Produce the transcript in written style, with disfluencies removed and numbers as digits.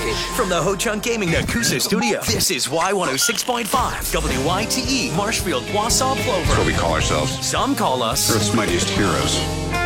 package. From the Ho Chunk Gaming Nakusa studio, this is Y106.5, WYTE, Marshfield, Wausau, Plover. That's what we call ourselves. Some call us Earth's mightiest heroes.